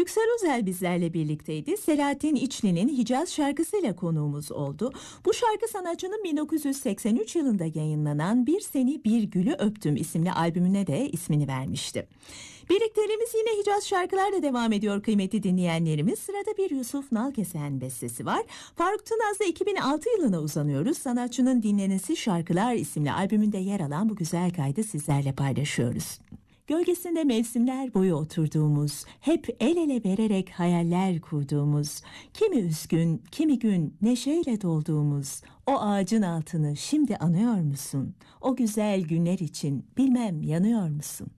Yüksel Özel bizlerle birlikteydi. Selahattin İçli'nin Hicaz şarkısıyla konuğumuz oldu. Bu şarkı sanatçının 1983 yılında yayınlanan Bir Seni Bir Gülü Öptüm isimli albümüne de ismini vermişti. Birlikteliğimiz yine Hicaz şarkılarla devam ediyor kıymetli dinleyenlerimiz. Sırada bir Yusuf Nalkesen bestesi var. Faruk Tınaz'da 2006 yılına uzanıyoruz. Sanatçının Dinlenesi Şarkılar isimli albümünde yer alan bu güzel kaydı sizlerle paylaşıyoruz. Gölgesinde mevsimler boyu oturduğumuz, hep el ele vererek hayaller kurduğumuz, kimi üzgün, kimi gün neşeyle dolduğumuz, o ağacın altını şimdi anıyor musun? O güzel günler için bilmem yanıyor musun?